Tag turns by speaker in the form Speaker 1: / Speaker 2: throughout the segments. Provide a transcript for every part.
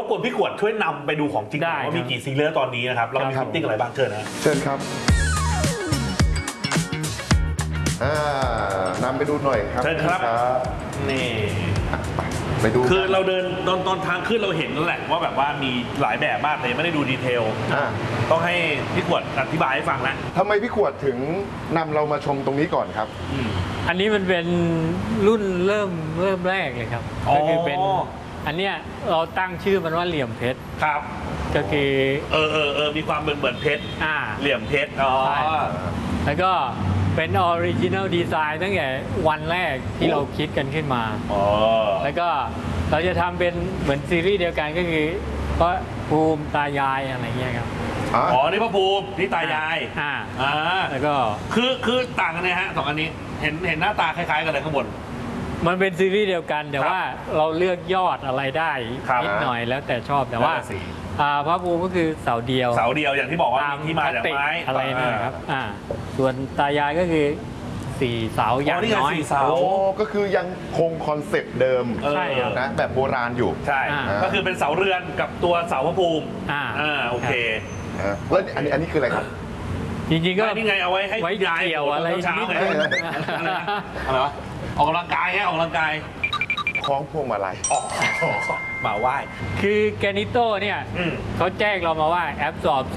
Speaker 1: บกวนพี่ขวดช่วยนำไปดูของจริงว่ามีกี่ซีเรียลตอนนี้นะครับแล้วมีฟิตติ้งอะไรบ้างเชิญนะ
Speaker 2: เชิญครับนำไปดูหน่อยครับ
Speaker 1: เชิญครับนี่
Speaker 2: ไปดู
Speaker 1: คือเราเดินตอนทางขึ้นเราเห็นแล้วแหละว่าแบบว่ามีหลายแบบมากเลยไม่ได้ดูดีเทลต้องให้พี่ขวดอธิบายให้ฟังนะ
Speaker 2: ทำไมพี่ขวดถึงนำเรามาชมตรงนี้ก่อนครับ
Speaker 3: อันนี้มันเป็นรุ่นเริ่มแรกเลยครับก็คือเป็นอันเนี้ยเราตั้งชื่อมันว่าเหลี่ยมเพชร
Speaker 1: ครับ
Speaker 3: ก็คือ
Speaker 1: มีความเหมือนเพชรเหลี่ยมเพชร
Speaker 3: แล้วก็เป็นออริจินัลดีไซน์ตั้งแต่วันแรกที่เราคิดกันขึ้นมาแล้วก็เราจะทำเป็นเหมือนซีรีส์เดียวกันก็คือพระภูมิตายายอะไรเงี้ยครับ
Speaker 1: นี่พระภูมินี่ตายาย
Speaker 3: แล้วก็
Speaker 1: คือต่างกันเลยฮะสองอันนี้เห็นหน้าตาคล้ายๆกันเลยข้างบน
Speaker 3: มันเป็นซีรีส์เดียวกันแต่ว่าเราเลือกยอดอะไรได้นิดหน่อยแล้วแต่ชอบแต่ว่าพระภูมิก็คือเสาเดียว
Speaker 1: อย่างที่บอกว่าที่มาจากไม้
Speaker 3: อะไรนี่ครับส่วนตายายก็คือ4 เสาอย่างน้อย
Speaker 1: 4 เสา
Speaker 2: ก็คือยังคงคอนเซ็ปต์เดิม
Speaker 3: ใช่
Speaker 2: นะแบบโบราณอยู่
Speaker 1: ใช่ก็คือเป็นเสาเรือนกับตัวเสาพระภูมิโอเค
Speaker 2: แล้วอันนี้คืออะไรครับ
Speaker 3: จริงๆก็
Speaker 1: นี่ไงเอาไว้ให้
Speaker 3: ยายเกี่ยวอะไร
Speaker 1: เช้าไงอะไรวะออกกำลังกายออกกำลังกาย
Speaker 2: คล้องพวงมาลัย
Speaker 1: มาไหว้
Speaker 3: คือแกนิโต้เนี่ยเขาแจ้งเรามาว่าแอปสอบ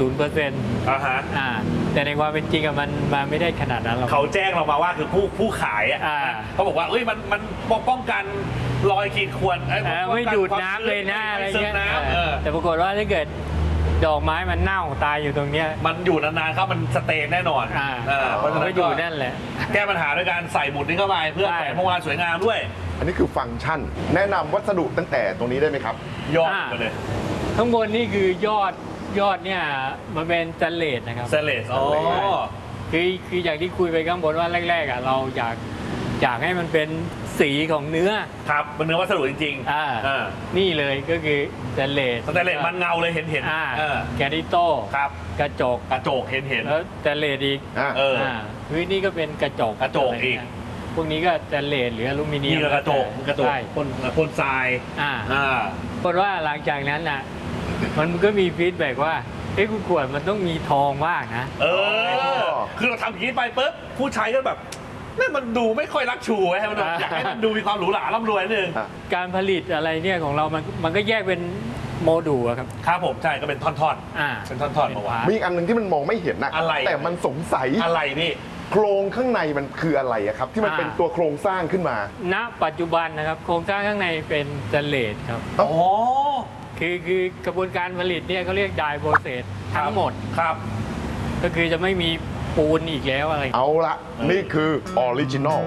Speaker 3: 0%แต่ในความเป็นจริงมันไม่ได้ขนาดนั้นหรอก
Speaker 1: เขาแจ้งเรามาว่าคือผู้ขายเขาบอกว่าเอ้ยมันป้องกันรอยขีดข่วน
Speaker 3: ไม่ดูดน้ำเลยนะอะไรเงี้ยแต่ปรากฏว่าถ้าเกิดดอกไม้มันเน่าตายอยู่ตรงเนี้ย
Speaker 1: มันอยู่นานๆครับมันสเตย์แน่นอน
Speaker 3: มันก็อยู่นั่นแหละ
Speaker 1: แก้ปัญหาด้วยการใส่หมุดนี้เข้าไปเพื่อแขวนพวงมาลัยสวยงามด้วย
Speaker 2: อันนี้คือฟังก์ชันแนะนำวัสดุตั้งแต่ตรงนี้ได้ไหมครับ
Speaker 1: ยอดไปเลย
Speaker 3: ข้างบนนี่คือยอดเนี่ยมันเป็นสแตนเลสนะครับ
Speaker 1: สแตนเลส
Speaker 3: คืออย่างที่คุยไปข้างบนว่าแรกๆเราอยากให้มันเป็นสีของเนื้อ
Speaker 1: ครับเป็นเนื้อวัสดุจริง
Speaker 3: ๆนี่เลยก็คือสแตนเลส
Speaker 1: มันเงาเลยเห็น
Speaker 3: แกนิโต้
Speaker 1: ครับ
Speaker 3: กระจก
Speaker 1: เห็น
Speaker 3: แล้วสแตนเลสอีกพื้นนี่ก็เป็นกระจก
Speaker 1: อีก
Speaker 3: พวกนี้ก็สแตนเลสหรืออลูมิเนียม
Speaker 1: กระจกพ่นทราย
Speaker 3: เพราะว่าหลังจากนั้นน่ะมันก็มีฟีดแบ็กว่าคุณขวดมันต้องมีทองบ้างนะ
Speaker 1: คือเราทำอย่างนี้ไปปุ๊บผู้ใช้ก็แบบนี่มันดูไม่ค่อยรักชูไว้ให้มันอยากให้มันดูมีความหรูหราร่ำรวยนิดนึง
Speaker 3: การผลิตอะไรเนี่ยของเรามันก็แยกเป็นโมดูล
Speaker 1: ครับผมใช่ก็เป็นท่อนเป็นท่อนมาว่า
Speaker 2: มีอีกอันหนึ่งที่มันมองไม่เห็นนะแต่มันสงสัย
Speaker 1: อะไรนี่
Speaker 2: โครงข้างในมันคืออะไรครับที่มันเป็นตัวโครงสร้างขึ้นมา
Speaker 3: ณปัจจุบันนะครับโครงสร้างข้างในเป็นสแตนเลสครับคือกระบวนการผลิตเนี่ยเขาเรียกไดโปรเซสทั้งหมด
Speaker 1: ครับ
Speaker 3: ก็คือจะไม่มีปูนอีกแล้วอะไร
Speaker 2: เอาละนี่คือออริจินอล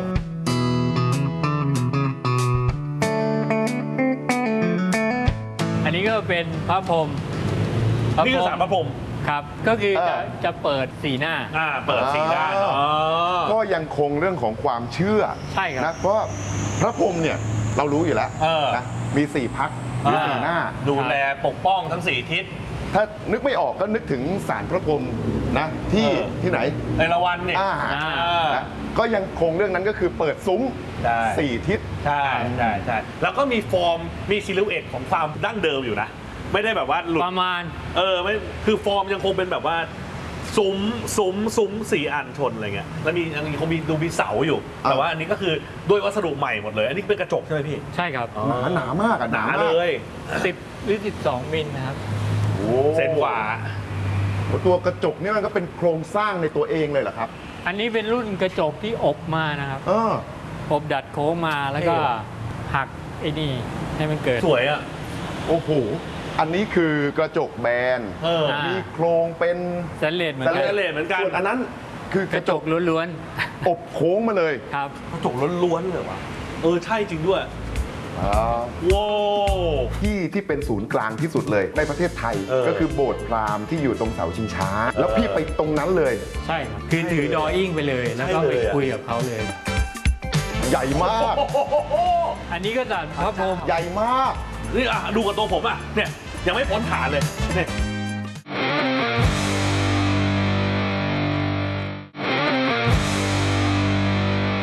Speaker 3: อันนี้ก็เป็นพระพรหม
Speaker 1: นี่คือสารพระพรหม
Speaker 3: ครับก็คือจะเปิดสีหน้า
Speaker 1: เปิดสีหน้า
Speaker 2: ก็ยังคงเรื่องของความเชื่อ
Speaker 3: ใช่ครับ
Speaker 2: นะเพราะพระพรหมเนี่ยเรารู้อยู่แล้วนะมี4 พรรคมี4 หน้า
Speaker 1: ดูแลปกป้องทั้ง4 ทิศ
Speaker 2: ถ้านึกไม่ออกก็นึกถึงศาลพระพรหมนะที่ไหน
Speaker 1: ในละวันเนี่ย
Speaker 2: ก็ยังคงเรื่องนั้นก็คือเปิดซุ้ม4 ทิศ
Speaker 1: ใช่แล้วก็มีฟอร์มมีซิลูเอตของความดั้งเดิมอยู่นะไม่ได้แบบว่าหลุด
Speaker 3: ประมาณ
Speaker 1: ไม่คือฟอร์มยังคงเป็นแบบว่าซุ้ม4 อันชนอะไรเงี้ยแล้วยังคงมีเสาอยู่แต่ว่าอันนี้ก็คือด้วยวัสดุใหม่หมดเลยอันนี้เป็นกระจกใช่ไหมพี่
Speaker 3: ใช่ครับ
Speaker 2: หนามาก
Speaker 1: หนาเลย
Speaker 3: 10 หรือ 12 มิลนะครับ
Speaker 1: เซนกว่า
Speaker 2: ตัวกระจกนี่มันก็เป็นโครงสร้างในตัวเองเลยเหรอครับ
Speaker 3: อันนี้เป็นรุ่นกระจกที่อบมานะครับอบดัดโค้งมาแล้วก็หักไอ้นี่ให้มันเกิด
Speaker 1: สวยอ่ะ
Speaker 2: โอ้โหอันนี้คือกระจกแบนมีโครงเป็น
Speaker 3: สแตนเลสเหมือน
Speaker 1: กัน
Speaker 2: ส่วนอันนั้นคือก
Speaker 3: ระจกล้วน
Speaker 2: ๆอบโค้งมาเลย
Speaker 3: ครับ
Speaker 1: กระจกล้วนๆเลยวะใช่จริงด้วย
Speaker 2: ว้าวที่เป็นศูนย์กลางที่สุดเลยในประเทศไทยก็คือโบสถ์พราหมณ์ที่อยู่ตรงเสาชิงช้าแล้วพี่ไปตรงนั้นเลย
Speaker 3: ใช่ครับคือถือดออิ่งไปเลยแล้วก็ไปคุยกับเขาเลย
Speaker 2: ใหญ่มาก
Speaker 3: อันนี้ก็จัดพระพรหม
Speaker 2: ใหญ่มาก
Speaker 1: นี่ดูกับตัวผมเนี่ยยังไม่พ้นฐานเลยเนี่ย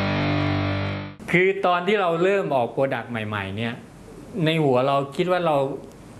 Speaker 3: คือตอนที่เราเริ่มออกโปรดักต์ใหม่ๆเนี่ยในหัวเราคิดว่าเรา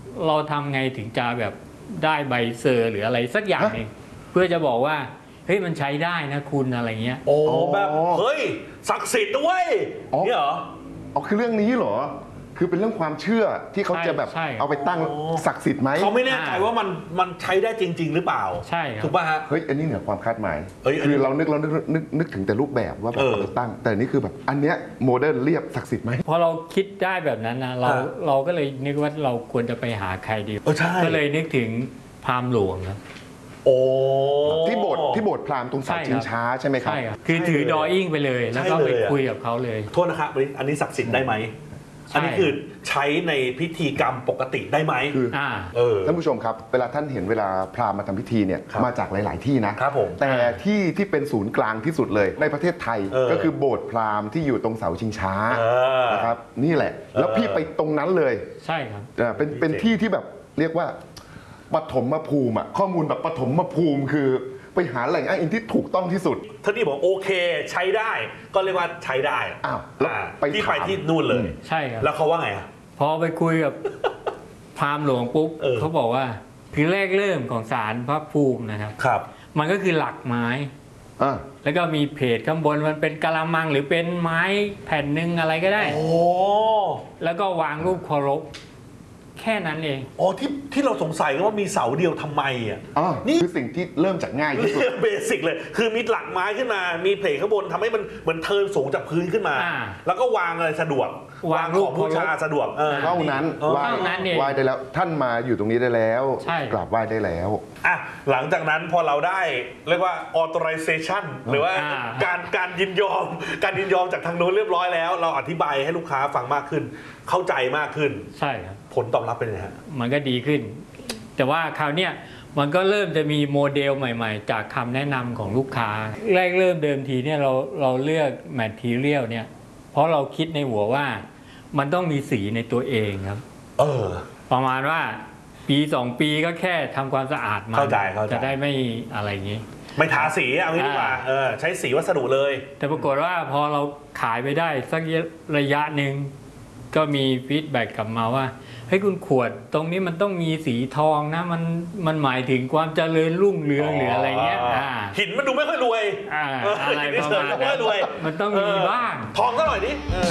Speaker 3: เราทำไงถึงจะแบบได้ใบเซอร์หรืออะไรสักอย่างหนึ่งเพื่อจะบอกว่าเฮ้ยมันใช้ได้นะคุณอะไรเงี้ย
Speaker 1: โอ้แบบเฮ้ยศักดิ์สิทธิ์ด้วยเนี่ยเหรอ
Speaker 2: อ๋อคือเรื่องนี้เหรอคือเป็นเรื่องความเชื่อที่เขาจะแบบ
Speaker 3: ใช่
Speaker 2: เอาไปตั้งศักดิ์สิทธิ์ไหม
Speaker 1: เขาไม่แน่ใจว่ามันใช้ได้จริง ๆ หรือเปล่า
Speaker 3: ใช่ครับ
Speaker 1: ถูกป่ะฮะ
Speaker 2: เฮ้ยอันนี้เหนือความคาดหมาย
Speaker 1: เฮ้ยอันนี้
Speaker 2: คือเรานึกถึงแต่รูปแบบว่าแบบเอาไปตั้ง แต่นี่คือแบบอันเนี้ยโมเดิร์นเรียบศักดิ์สิทธิ์ไหม
Speaker 3: พอเราคิดได้แบบนั้นนะเราก็เลยนึกว่าเราควรจะไปหาใครดี
Speaker 1: ใช่
Speaker 3: ก็เลยนึกถึงพราหมณ์หลวงครับ
Speaker 1: โอ้
Speaker 2: ที่โบสถ์พราหมณ์ตรงเสาชิงช้าใช่ไหมครับ
Speaker 3: ใช่ครับคือถือดออิ่งไปเลยแล้วก็ไปคุยกับเขาเลย
Speaker 1: โทษนะครับอันนี้ศักดิ์สิทธิ์ได้ไหม
Speaker 3: ใช่
Speaker 1: อันนี้คือใช้ในพิธีกรรมปกติได้ไหม
Speaker 2: คือ ท่านผู้ชมครับเวลาท่านเห็นเวลาพราหมณ์มาทำพิธีเนี่ย
Speaker 1: ครับ
Speaker 2: มาจากหลาย ๆ ที่นะครับ
Speaker 1: ผม
Speaker 2: แต่ที่เป็นศูนย์กลางที่สุดเลยในประเทศไทยก็คือโบสถ์พราหมณ์ที่อยู่ตรงเสาชิงช้านะครับนี่แหละ แล้วพี่ไปตรงนั้นเลย
Speaker 3: ใช่ครับ
Speaker 2: เป็นที่ที่แบบเรียกว่าปฐมภูมิอะข้อมูลแบบปฐมภูมิคือไปหาแหล่งอ้างอิงที่ถูกต้องที่สุด
Speaker 1: ท่านที่บอกโอเคใช้ได้ ก็เรียกว่าใช้ได้
Speaker 2: อ้าวแล้วไป
Speaker 1: ที่
Speaker 2: ถาม
Speaker 1: ไปที่นู่นเลย
Speaker 3: ใช่ครับ
Speaker 1: แล้วเขาว่าไงอะ
Speaker 3: พอไปคุยกับ พราหมณ์หลวงปุ๊บ
Speaker 1: เออ
Speaker 3: เขาบอกว่าคือแรกเริ่มของศาลพระภูมินะครับ
Speaker 1: ครับ
Speaker 3: มันก็คือหลักไม้
Speaker 2: อ่ะ
Speaker 3: แล้วก็มีเพจข้างบนมันเป็นกะละมังหรือเป็นไม้แผ่นหนึ่งอะไรก็ได้
Speaker 1: โอ้
Speaker 3: แล้วก็วางรูปเคารพแค่นั้นเอง
Speaker 1: อ๋อที่เราสงสัยกันว่ามีเสาเดียวทำไมอ่ะ
Speaker 2: อ๋อ
Speaker 1: นี่
Speaker 2: คือสิ่งที่เริ่มจากง่ายที่สุด
Speaker 1: เบสิกเลย คือมีหลักไม้ขึ้นมา มีเพลทข้างบนทำให้มันเหมือนเทินสูงจากพื้นขึ้นมา แล้วก็วางอะไรสะดวก
Speaker 3: วาง
Speaker 1: ของบูชาสะดวก
Speaker 2: เท่านั้น
Speaker 1: ไห
Speaker 3: เท่านั้นเอง
Speaker 2: ไหว้ได้แล้วท่านมาอยู่ตรงนี้ได้แล้ว
Speaker 3: ใช่
Speaker 2: กราบไหว้ได้แล้ว
Speaker 1: อ่ะหลังจากนั้นพอเราได้เรียกว่า authorization หรือว่าการยินยอมจากทางโน้นเรียบร้อยแล้ว เราอธิบายให้ลูกค้าฟังมากขึ้น เข้าใจมากขึ้น
Speaker 3: ใช่ครับ
Speaker 1: ผลตอบรับเป็นยังไงฮะ
Speaker 3: มันก็ดีขึ้น แต่ว่าคราวเนี้ยมันก็เริ่มจะมีโมเดลใหม่ๆ จากคำแนะนำของลูกค้า แรกเริ่มเดิมทีเนี่ยเราเลือกแมททีเรียลเนี่ยเพราะเราคิดในหัวว่ามันต้องมีสีในตัวเองครับ
Speaker 1: เออ
Speaker 3: ประมาณว่าปี 2 ปีก็แค่ทำความสะอาดมัน
Speaker 1: เข้าใจ
Speaker 3: จะได้ไม่อะไรอย่างนี้
Speaker 1: ไม่ทาสีเอางี้ดีกว่าใช้สีวัสดุเลย
Speaker 3: แต่ปรากฏว่าพอเราขายไปได้สักระยะหนึ่งก็มีฟีดแบ็กกลับมาว่าเฮ้ยคุณขวดตรงนี้มันต้องมีสีทองนะมันหมายถึงความเจริญรุ่งเรืองหรืออะไรเงี้ย
Speaker 1: หินมันดูไม่ค่อยรวย
Speaker 3: อะไรประมาณ
Speaker 1: ไม่ค่
Speaker 3: นั้
Speaker 1: อย
Speaker 3: น
Speaker 1: รวย
Speaker 3: มันต้องมีบ้าง
Speaker 1: ทองก็หน่อยดิ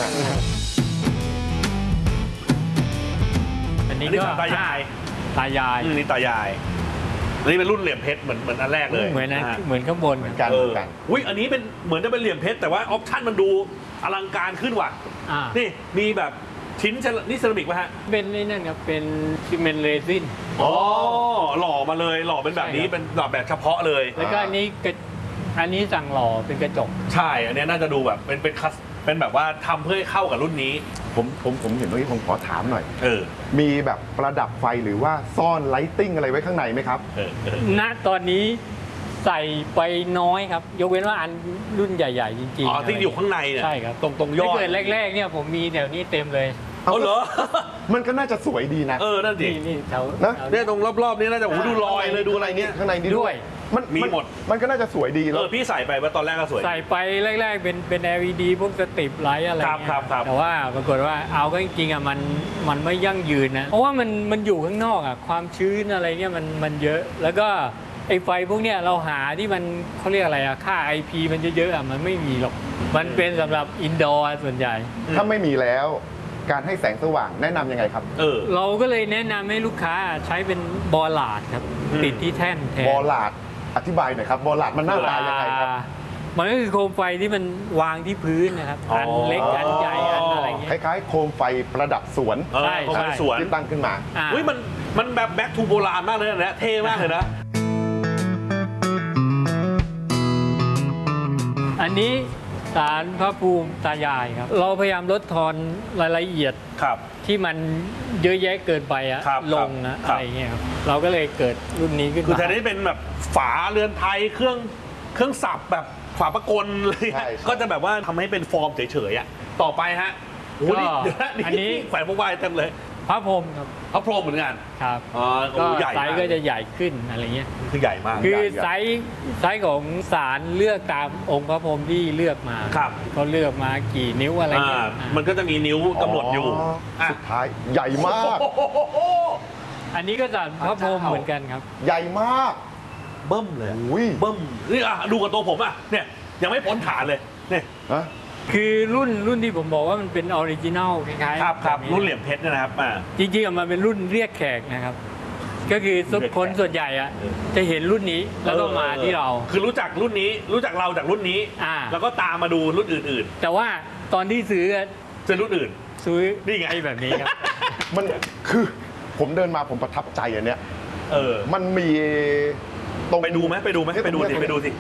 Speaker 3: อันนี้
Speaker 1: อันนี้
Speaker 3: ก็
Speaker 1: ตายาย
Speaker 3: ตายาย
Speaker 1: นี่ตายายอันนี้เป็นรุ่นเหลี่ยมเพชรเหมือนอันแรกเลย
Speaker 3: เหมือนนะ
Speaker 1: ฮะ
Speaker 3: เหมือนข้างบน
Speaker 2: เหมือนกัน
Speaker 1: อุ้ยอันนี้เป็นเหมือนจะเป็นเหลี่ยมเพชรแต่ว่าออปชั่นมันดูอลังการขึ้นว่ะ
Speaker 3: อ่า
Speaker 1: นี่มีแบบชิ้นนี่เซรามิกป่ะฮะ
Speaker 3: เป็นนี่นั่นครับเป็นซีเมนต์เรซิน
Speaker 1: อ๋อหล่อมาเลยหล่อเป็นแบบนี้
Speaker 3: ใช่ครับ
Speaker 1: เป็นหล่อแบบเฉพาะเลย
Speaker 3: แล้วก็อันนี้สั่งหล่อเป็นกระจก
Speaker 1: ใช่ อันนี้น่าจะดูแบบเป็นแบบว่าทำเพื่อให้เข้ากับรุ่นนี้
Speaker 2: ผมเห็นว่าผมขอถามหน่อย
Speaker 1: เออ
Speaker 2: มีแบบประดับไฟหรือว่าซ่อนไลติ้งอะไรไว้ข้างในไหมครับ
Speaker 3: ณตอนนี้ใส่ไปน้อยครับ ยกเว้นว่าอันรุ่นใหญ่ ๆ จริงๆ
Speaker 1: อ๋อที่อยู่ข้างในเนี่ย
Speaker 3: ใช่ครับ
Speaker 1: ตรงยอด
Speaker 3: ถ้าเกิดแรกๆเนี่ยผมมีแถวนี้เต็มเลย
Speaker 1: เอาเหรอ
Speaker 2: มันก็น่าจะสวยดีนะ
Speaker 1: นั่นดิ
Speaker 3: นี่แถว
Speaker 2: นะ
Speaker 3: แถว
Speaker 1: เนี่ยตรงรอบๆนี้น่าจะโอ้โหดูรอยเลยดูอะไรเนี่ย
Speaker 2: ข้างในนี้
Speaker 3: ด้วย
Speaker 1: มีหมด
Speaker 2: มันก็น่าจะสวยดีแล้ว
Speaker 1: พี่ใส่ไปว่าตอนแรกก็สวย
Speaker 3: ใส่ไปแรกๆเป็น LED พวกสตริปไลท์อะไร
Speaker 1: ครับ
Speaker 3: เงี้
Speaker 1: ครับ
Speaker 3: ยแต่ว่าปรากฏว่าเอาก็จริงๆอ่ะมันไม่ยั่งยืนนะเพราะว่ามันอยู่ข้างนอกอ่ะความชื้นอะไรเนี่ยมันเยอะแล้วก็ไอ้ไฟพวกเนี้ยเราหาที่มันเขาเรียกอะไรอ่ะค่า IP มันเยอะๆอ่ะมันไม่มีหรอกมันเป็นสำหรับอินดอร์ส่วนใหญ่
Speaker 2: ถ้าไม่มีแล้ว การให้แสงสว่างแนะนำยังไงครับ
Speaker 3: เราก็เลยแนะนำให้ลูกค้าใช้เป็นบอลาร์ดครับ ติดที่แท่นแทน
Speaker 2: บอลลาดอธิบายหน่อยครับ บอลลาดมันหน้าตายังไงครับ
Speaker 3: มันก็คือโคมไฟที่มันวางที่พื้นนะครับอันเล็กอันใหญ่อันอะไรเงี้
Speaker 2: ค
Speaker 3: ย
Speaker 2: ล้ายๆ โคมไฟประดับสวน
Speaker 3: ใช่
Speaker 1: เข้าไปสวน
Speaker 2: ที่ตั้งขึ้นมา
Speaker 1: อุ้ยมันแบบแบ็คทูโบราณมากเลยนะเท่มากเลยนะ
Speaker 3: อันนี้ศาลพระภูมิตายายครับ เราพยายามลดทอนรายละเอียด
Speaker 1: ครับ
Speaker 3: ที่มันเยอะแยะเกินไปอะ
Speaker 1: ครับ
Speaker 3: ลงนะครับ อะไรเงี้ยครับเราก็เลยเกิดรุ่นนี้ขึ้น
Speaker 1: คือ
Speaker 3: มา
Speaker 1: แทนที่เป็นแบบฝาเรือนไทยเครื่องสับแบบฝาประกลเลย
Speaker 2: ใช่
Speaker 1: ก็จะแบบว่าทำให้เป็นฟอร์มเฉยๆอ่ะต่อไปฮะโอ้โหนี่เดี๋ยวนะ
Speaker 3: อันนี้
Speaker 1: แขวนพวกวายเต็มเลย
Speaker 3: พระพรหมครับ
Speaker 1: พระพรหมเหมือนกัน
Speaker 3: ครับ
Speaker 1: อ๋อโอ้
Speaker 3: ก็
Speaker 1: ใหญ่
Speaker 3: ไซ
Speaker 1: มาก
Speaker 3: ส์ก็จะใหญ่ขึ้นอะไรเงี้ย
Speaker 1: คือใหญ่มาก
Speaker 3: คือ
Speaker 2: ใหญ่
Speaker 3: ไซส์ของศาลเลือกตามองค์พระพรหมที่เลือกมา
Speaker 1: ครับ
Speaker 3: เขาเลือกมากี่นิ้วอะไรเงี้ย
Speaker 1: มันก็จะมีนิ้วกำหนดอยู่
Speaker 2: สุดท้ายใหญ่มาก
Speaker 1: โอ้โห
Speaker 3: อันนี้ก็สารพระพรหมเหมือนกันครับ
Speaker 2: ใหญ่มาก
Speaker 1: เบิ้มเลย
Speaker 2: อุ้ย
Speaker 1: เบิ้มนี่ดูกับตัวผมเนี่ยยังไม่พ้นฐานเลยเนี่ย
Speaker 2: ฮะ
Speaker 3: คือรุ่นที่ผมบอกว่ามันเป็นออริจินัลคล้ายๆ
Speaker 1: ครับ
Speaker 3: แบบ
Speaker 1: รุ่นเหลี่ยมเพชรนะครับ
Speaker 3: จริงๆมันเป็นรุ่นเรียกแขกนะครับ ก็คือคนส่วนใหญ่อะจะเห็นรุ่นนี้แล้วก็มาที่เรา
Speaker 1: คือรู้จักรุ่นนี้รู้จักเราจากรุ่นนี้แล้วก็ตามมาดูรุ่นอื่น
Speaker 3: ๆแต่ว่าตอนที่ซื้อ
Speaker 1: จะรุ่นอื่น
Speaker 3: ซื้อ
Speaker 1: นี่ไง
Speaker 3: แบบนี้ครับ
Speaker 2: มันคือผมเดินมาผมประทับใจอันเนี้ยมันมีตรง
Speaker 1: ไปดูไหมไปดูสิ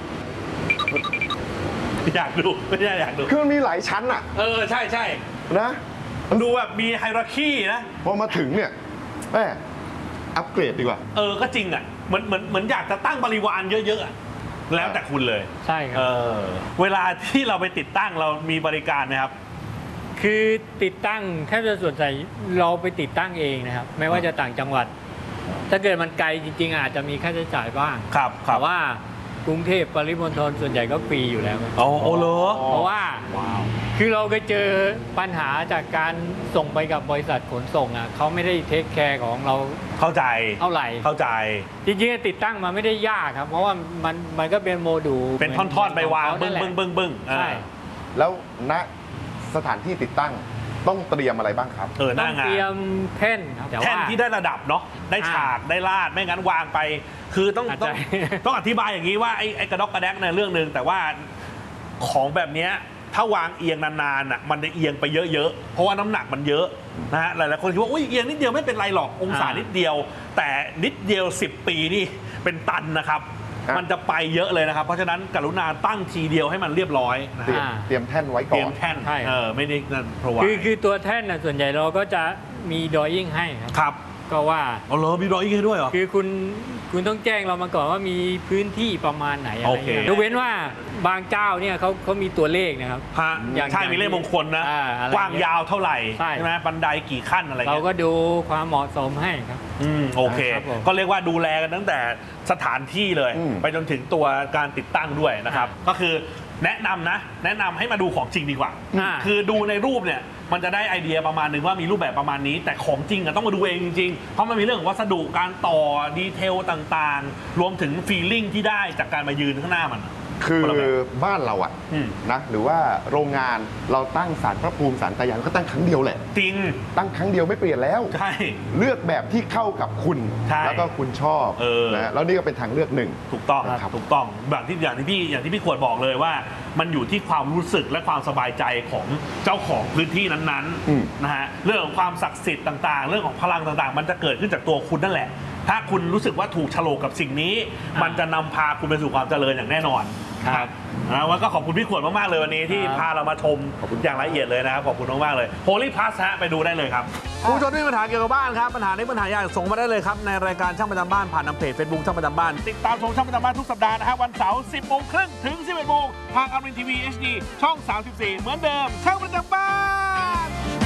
Speaker 1: อยากดูไม่ใช่อยากดู
Speaker 2: คือมันมีหลายชั้นอ่ะ
Speaker 1: ใช่
Speaker 2: นะ
Speaker 1: ดูแบบมีไฮรัคีนะ
Speaker 2: พอมาถึงเนี่ยแม่อัปเกรดดีกว่า
Speaker 1: ก็จริงอ่ะเหมือนอยากจะตั้งบริวารเยอะๆแล้วแต่คุณเลย
Speaker 3: ใช่ครับ
Speaker 1: เวลาที่เราไปติดตั้งเรามีบริการนะครับ
Speaker 3: คือติดตั้งแทบจะส่วนใหญ่เราไปติดตั้งเองนะครับไม่ว่าจะต่างจังหวัดถ้าเกิดมันไกลจริงๆอาจจะมีค่าใช้จ่ายบ้างแต่ว่ากรุงเทพปริมณฑลส่วนใหญ่ก็ฟรีอยู่แล้ว
Speaker 1: โอ้เหรอ
Speaker 3: เพราะว่าคือเราเคยเจอปัญหาจากการส่งไปกับบริษัทขนส่งเขาไม่ได้เทคแคร์ของเรา
Speaker 1: เข้าใจ
Speaker 3: เท่าไหร่จริงๆติดตั้งมาไม่ได้ยากครับเพราะว่ามันก็เป็นโมดูล
Speaker 1: เป็นท่อนๆไปวางบึ้ง
Speaker 3: ใช่
Speaker 2: แล้วณสถานที่ติดตั้งต้องเตรียมอะไรบ้างครับ
Speaker 1: หน้างาน
Speaker 3: เตรียมแท่นครับ
Speaker 1: แท่นที่ได้ระดับเนาะได้ฉากได้ลาดไม่งั้นวางไปคือต้องอธิบายอย่างนี้ว่าไอ้กระดกกระแดกในเรื่องนึงแต่ว่าของแบบนี้ถ้าวางเอียงนานๆมันจะเอียงไปเยอะๆเพราะว่าน้ำหนักมันเยอะนะฮะหลายๆคนคิดว่าอุ้ยเอียงนิดเดียวไม่เป็นไรหรอกองศานิดเดียวแต่นิดเดียว10 ปีนี่เป็นตันนะครับมันจะไปเยอะเลยนะครับเพราะฉะนั้นกรุณาตั้งทีเดียวให้มันเรียบร้อยนะ
Speaker 2: เตรียมแท่นไว้ก่อน
Speaker 1: เตรียมแท่นไม่ได้นั่นเพราะว่า
Speaker 3: คือตัวแท่นส่วนใหญ่เราก็จะมีดรอยิ่งให้
Speaker 1: ครับ
Speaker 3: ก็ว่า
Speaker 1: มีดรอยิ่งให้ด้วยเหรอ
Speaker 3: คือคุณต้องแจ้งเรามาก่อนว่ามีพื้นที่ประมาณไหนอะไรอย่างเงี้ยยกเว้นว่าบางเจ้าเนี่ยเขามีตัวเลขนะครับ
Speaker 1: ใช่มีเลขมงคลนะกว้างยาวเท่าไหร่ใช่ไหมบันไดกี่ขั้นอะไร
Speaker 3: เราก็ดูความเหมาะสมให้ครับ
Speaker 1: โอเคก็เรียกว่าดูแลกันตั้งแต่สถานที่เลยไปจนถึงตัวการติดตั้งด้วยนะครับก็คือแนะนำให้มาดูของจริงดีกว่าคือดูในรูปเนี่ยมันจะได้ไอเดียประมาณนึงว่ามีรูปแบบประมาณนี้แต่ของจริงต้องมาดูเองจริงๆเพราะมันมีเรื่องของวัสดุการต่อดีเทลต่างๆรวมถึงฟีลลิ่งที่ได้จากการมายืนข้างหน้ามัน
Speaker 2: คือบ้านเราอะนะหรือว่าโรงงานเราตั้งศาลพระภูมิศาลตายายก็ตั้งครั้งเดียวแหละ
Speaker 1: จริง
Speaker 2: ตั้งครั้งเดียวไม่เปลี่ยนแล้ว
Speaker 1: ใช่
Speaker 2: เลือกแบบที่เข้ากับคุณแล้วก็คุณชอบนะแล้วนี่ก็เป็นทางเลือกหนึ่ง
Speaker 1: ถูกต้องครับถูกต้องอย่างที่พี่ขวดบอกเลยว่ามันอยู่ที่ความรู้สึกและความสบายใจของเจ้าของพื้นที่นั้นๆนะฮะเรื่องของความศักดิ์สิทธิ์ต่างๆเรื่องของพลังต่างๆมันจะเกิดขึ้นจากตัวคุณนั่นแหละถ้าคุณรู้สึกว่าถูกโฉลกกับสิ่งนี้มันจะนำพาคุณไปสู่ความเจริญอย่างแน่นอนครับแล้วก็ขอบคุณพี่ขวดมากๆเลยวันนี้ที่พาเรามาชมอย่างละเอียดเลยนะครับขอบคุณมากๆเลย Holy Plus ฮะไปดูได้เลยครับผู้ชมที่มีปัญหาเกี่ยวกับบ้านครับปัญหาในปัญหาอย่างส่งมาได้เลยครับในรายการช่างประจำบ้านผ่านทางเพจ Facebook ช่างประจำบ้านติดตามชมช่างประจำบ้านทุกสัปดาห์นะครับวันเสาร์ 10:30 ถึง 11:00 นทางอมรินทร์ทีวี HD ช่อง 34เหมือนเดิมช่างประจำบ้าน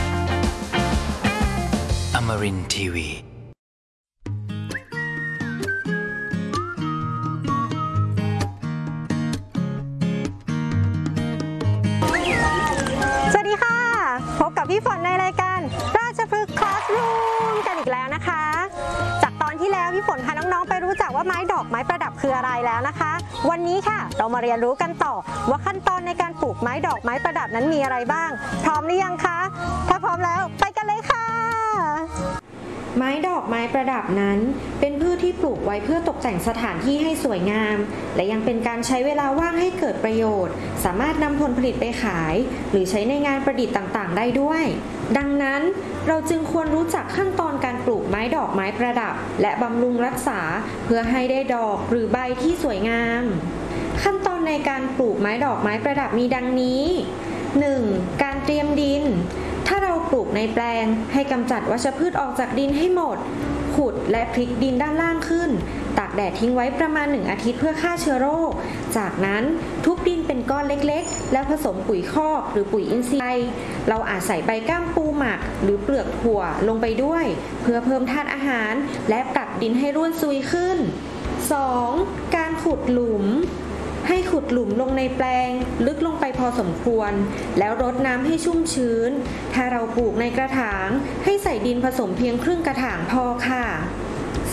Speaker 4: อมรินทร์ทีวี
Speaker 5: พบกับพี่ฝนในรายการราชพฤกษ์คลาสรูมกันอีกแล้วนะคะจากตอนที่แล้วพี่ฝนพาน้องๆไปรู้จักว่าไม้ดอกไม้ประดับคืออะไรแล้วนะคะวันนี้ค่ะเรามาเรียนรู้กันต่อว่าขั้นตอนในการปลูกไม้ดอกไม้ประดับนั้นมีอะไรบ้างพร้อมหรือยังคะถ้าพร้อมแล้วไปกันเลยค่ะไม้ดอกไม้ประดับนั้นเป็นพืชที่ปลูกไว้เพื่อตกแต่งสถานที่ให้สวยงามและยังเป็นการใช้เวลาว่างให้เกิดประโยชน์สามารถนำผลผลิตไปขายหรือใช้ในงานประดิษฐ์ต่างๆได้ด้วยดังนั้นเราจึงควรรู้จักขั้นตอนการปลูกไม้ดอกไม้ประดับและบำรุงรักษาเพื่อให้ได้ดอกหรือใบที่สวยงามขั้นตอนในการปลูกไม้ดอกไม้ประดับมีดังนี้ 1. การเตรียมดินถ้าเราปลูกในแปลงให้กำจัดวัชพืชออกจากดินให้หมดขุดและพลิกดินด้านล่างขึ้นตากแดดทิ้งไว้ประมาณ1 อาทิตย์เพื่อฆ่าเชื้อโรคจากนั้นทุบดินเป็นก้อนเล็กๆแล้วผสมปุ๋ยคอกหรือปุ๋ยอินทรีย์เราอาจใส่ใบก้ามปูหมักหรือเปลือกถั่วลงไปด้วยเพื่อเพิ่มธาตุอาหารและปรับดินให้ร่วนซุยขึ้น 2. การขุดหลุมให้ขุดหลุมลงในแปลงลึกลงไปพอสมควรแล้วรดน้ำให้ชุ่มชื้นถ้าเราปลูกในกระถางให้ใส่ดินผสมเพียงครึ่งกระถางพอค่ะ